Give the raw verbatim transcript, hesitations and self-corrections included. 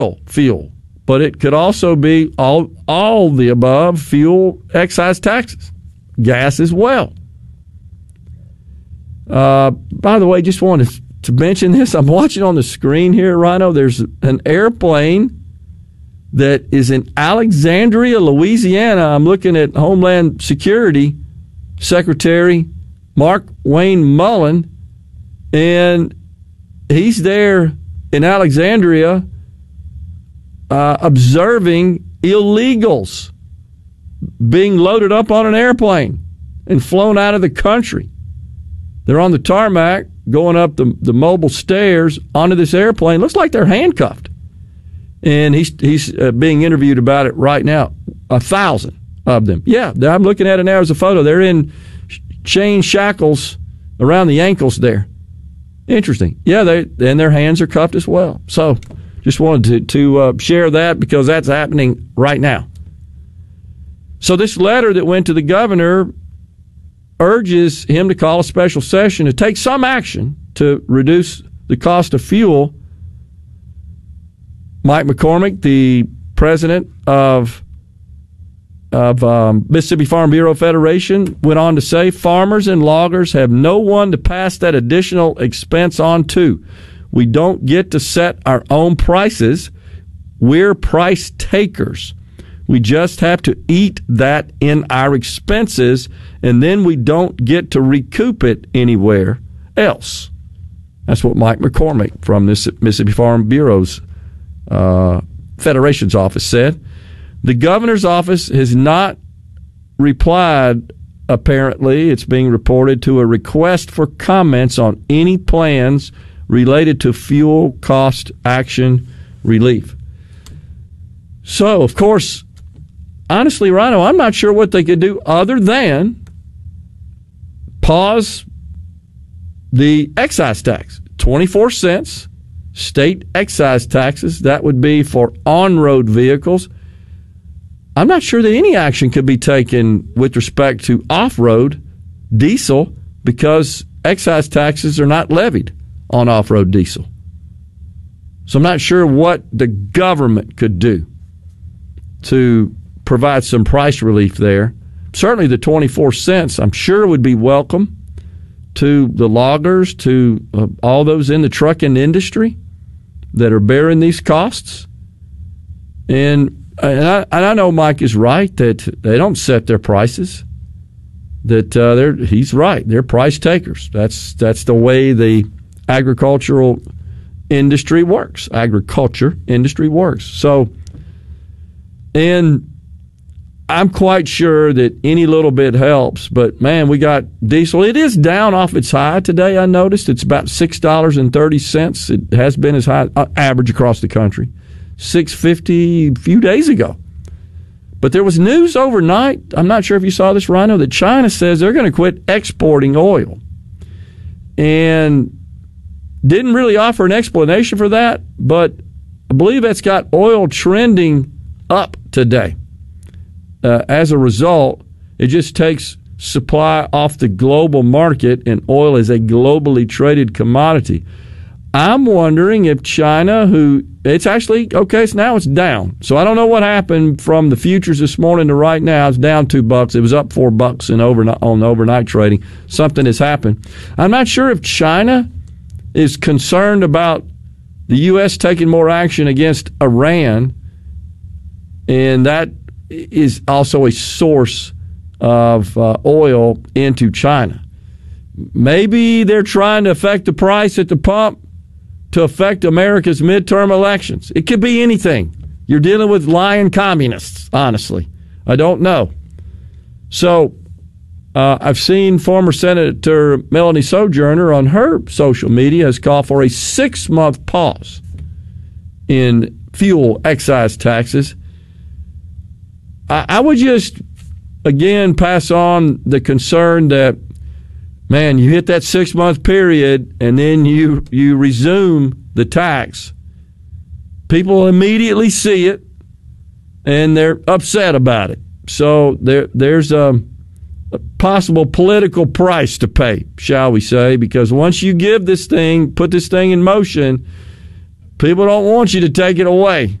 fuel, but it could also be all all the above fuel excise taxes, gas as well. Uh, by the way, just wanted to mention this. I'm watching on the screen here, Rhino. There's an airplane that is in Alexandria, Louisiana. I'm looking at Homeland Security Secretary Mark Wayne Mullen, and he's there in Alexandria uh, observing illegals being loaded up on an airplane and flown out of the country. They're on the tarmac going up the, the mobile stairs onto this airplane. Looks like they're handcuffed. And he's he's uh, being interviewed about it right now. A thousand of them. Yeah, I'm looking at it now as a photo. They're in chain shackles around the ankles there. Interesting. Yeah, they and their hands are cuffed as well. So just wanted to, to uh, share that because that's happening right now. So this letter that went to the governor urges him to call a special session to take some action to reduce the cost of fuel. Mike McCormick, the president of of um, Mississippi Farm Bureau Federation, went on to say farmers and loggers have no one to pass that additional expense on to. We don't get to set our own prices. We're price takers. We just have to eat that in our expenses, and then we don't get to recoup it anywhere else. That's what Mike McCormick from this Mississippi Farm Bureau's uh, Federation's office said. The governor's office has not replied, apparently, it's being reported, to a request for comments on any plans related to fuel cost action relief. So, of course, honestly, Rhino, I'm not sure what they could do other than pause the excise tax. twenty-four cents, state excise taxes. That would be for on-road vehicles. I'm not sure that any action could be taken with respect to off-road diesel because excise taxes are not levied on off-road diesel. So I'm not sure what the government could do to provide some price relief there. Certainly the twenty-four cents, I'm sure, would be welcome to the loggers, to uh, all those in the trucking industry that are bearing these costs. And, and, I, and I know Mike is right that they don't set their prices, that uh, they're, he's right. They're price takers. That's, that's the way the agricultural industry works. Agriculture industry works. So, and I'm quite sure that any little bit helps, but man, we got diesel. It is down off its high today. I noticed it's about six dollars and thirty cents. It has been as high, uh, average across the country, six fifty a few days ago. But there was news overnight. I'm not sure if you saw this, Rhino, that China says they're going to quit exporting oil, and didn't really offer an explanation for that. But I believe that's got oil trending up today. Uh, as a result, it just takes supply off the global market, and oil is a globally traded commodity. I'm wondering if China, who it's actually, okay, so now it's down. So I don't know what happened from the futures this morning to right now. It's down two bucks. It was up four bucks in overnight, on overnight trading. Something has happened. I'm not sure if China is concerned about the U S taking more action against Iran, and that is also a source of uh, oil into China. Maybe they're trying to affect the price at the pump to affect America's midterm elections. It could be anything. You're dealing with lying communists, honestly. I don't know. So uh, I've seen former Senator Melanie Sojourner on her social media has called for a six-month pause in fuel excise taxes. I would just, again, pass on the concern that, man, you hit that six-month period and then you, you resume the tax. People immediately see it, and they're upset about it. So there, there's a, a possible political price to pay, shall we say, because once you give this thing, put this thing in motion, People don't want you to take it away.